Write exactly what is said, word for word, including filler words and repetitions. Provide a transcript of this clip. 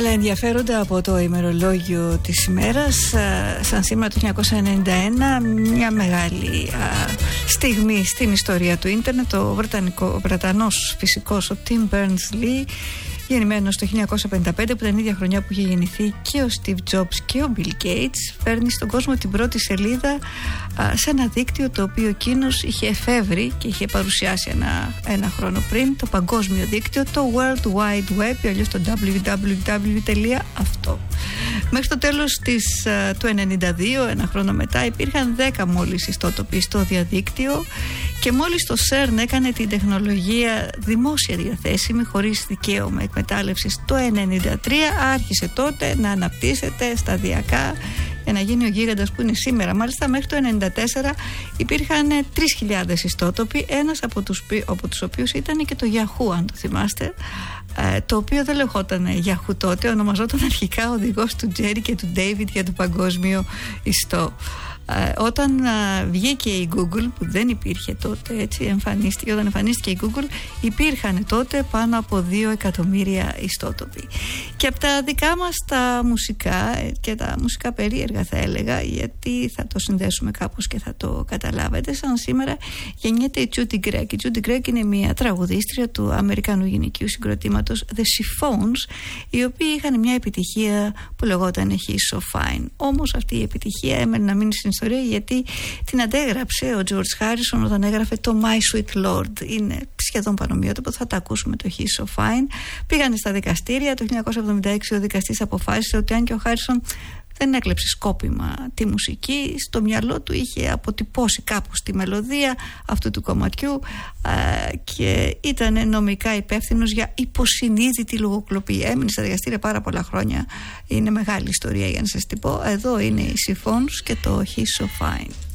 άλλα ενδιαφέροντα από το ημερολόγιο της ημέρας, σαν σήμερα το χίλια εννιακόσια ενενήντα ένα, μια μεγάλη α, στιγμή στην ιστορία του ίντερνετ. Ο, Βρετανικό, ο Βρετανός φυσικός, ο Tim Berners-Lee, γεννημένος το χίλια εννιακόσια πενήντα πέντε, που ήταν η ίδια χρονιά που είχε γεννηθεί και ο Steve Jobs και ο Bill Gates, φέρνει στον κόσμο την πρώτη σελίδα α, σε ένα δίκτυο το οποίο εκείνος είχε εφεύρει και είχε παρουσιάσει ένα, ένα χρόνο πριν, το παγκόσμιο δίκτυο, το World Wide Web, ή αλλιώς το double-u double-u double-u τελεία αυτό. Μέχρι το τέλος της, α, του ενενήντα δύο, ένα χρόνο μετά, υπήρχαν δέκα μόλις ιστότοποι στο διαδίκτυο, και μόλις το σερν έκανε την τεχνολογία δημόσια διαθέσιμη χωρίς δικαίωμα εκμετάλλευσης το ενενήντα τρία, άρχισε τότε να αναπτύσσεται σταδιακά για να γίνει ο γίγαντας που είναι σήμερα. Μάλιστα μέχρι το ενενήντα τέσσερα υπήρχαν τρεις χιλιάδες ιστότοποι, ένας από τους, από τους οποίους ήταν και το Yahoo, αν το θυμάστε, ε, το οποίο δεν λεγόταν Yahoo τότε, ονομαζόταν αρχικά οδηγός του Jerry και του David για το παγκόσμιο ιστό. Ε, όταν ε, βγήκε η Google, που δεν υπήρχε τότε, έτσι εμφανίστηκε, όταν εμφανίστηκε η Google, υπήρχαν τότε πάνω από δύο εκατομμύρια ιστότοποι. Και από τα δικά μας τα μουσικά, ε, και τα μουσικά περίεργα θα έλεγα, γιατί θα το συνδέσουμε κάπως και θα το καταλάβετε, σαν σήμερα γεννιέται η Judy Gregg. Η Judy Gregg είναι μια τραγουδίστρια του αμερικανού γυναικείου συγκροτήματος The Chiffons, οι οποίοι είχαν μια επιτυχία που λεγόταν He's So Fine. Όμως αυτή η επιτυχία έμενε να μείνει στην ιστορία, γιατί την αντέγραψε ο George Harrison όταν έγραφε το My Sweet Lord. Είναι σχεδόν πανομοιότυπο, θα τα ακούσουμε το He's So Fine. Πήγανε στα δικαστήρια. Το χίλια εννιακόσια εβδομήντα έξι ο δικαστής αποφάσισε ότι αν και ο Harrison δεν έκλεψε σκόπιμα τη μουσική, στο μυαλό του είχε αποτυπώσει κάπως τη μελωδία αυτού του κομματιού ε, και ήταν νομικά υπεύθυνος για υποσυνείδητη λογοκλοπή. Έμεινε στα δικαστήρια πάρα πολλά χρόνια. Είναι μεγάλη ιστορία για να σας την πω. Εδώ είναι οι Chiffons και το He's So Fine.